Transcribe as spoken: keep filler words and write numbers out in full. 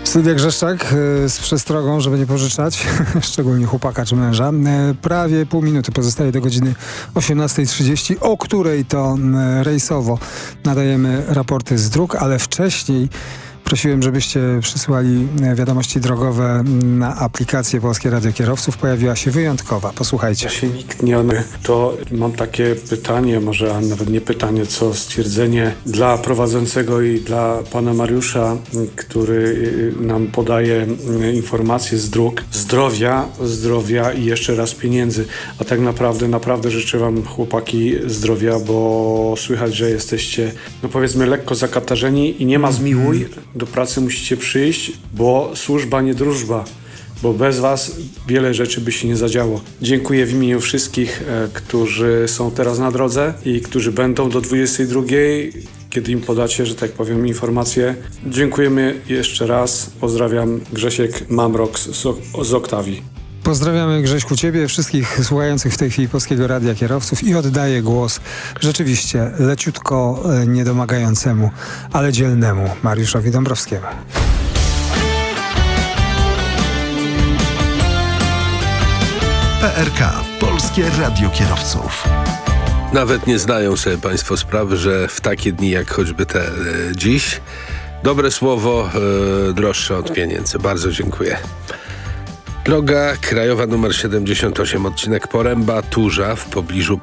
Sylwia Grzeszczak y, z przestrogą, żeby nie pożyczać, szczególnie chłopaka czy męża. Y, prawie pół minuty pozostaje do godziny osiemnastej trzydzieści, o której to y, rejsowo nadajemy raporty z dróg, ale wcześniej prosiłem, żebyście przysłali wiadomości drogowe na aplikację Polskie Radio Kierowców. Pojawiła się wyjątkowa. Posłuchajcie. Ja się nikt nie odnosi. To mam takie pytanie, może a nawet nie pytanie, co stwierdzenie dla prowadzącego i dla pana Mariusza, który nam podaje informacje z dróg. Zdrowia, zdrowia i jeszcze raz pieniędzy. A tak naprawdę, naprawdę życzę wam, chłopaki, zdrowia, bo słychać, że jesteście, no powiedzmy, lekko zakatarzeni i nie ma zmiłuj. Do pracy musicie przyjść, bo służba nie drużba, bo bez was wiele rzeczy by się nie zadziało. Dziękuję w imieniu wszystkich, e, którzy są teraz na drodze i którzy będą do dwudziestej drugiej, kiedy im podacie, że tak powiem, informacje. Dziękujemy jeszcze raz. Pozdrawiam, Grzesiek Mamrok z, z Oktawii. Pozdrawiamy, Grześku, ciebie, wszystkich słuchających w tej chwili Polskiego Radia Kierowców i oddaję głos rzeczywiście leciutko e, niedomagającemu, ale dzielnemu Mariuszowi Dąbrowskiemu. P R K. Polskie Radio Kierowców. Nawet nie zdają sobie państwo sprawy, że w takie dni jak choćby te e, dziś, dobre słowo e, droższe od pieniędzy. Bardzo dziękuję. Droga krajowa numer siedemdziesiąt osiem, odcinek Poręba-Turza w pobliżu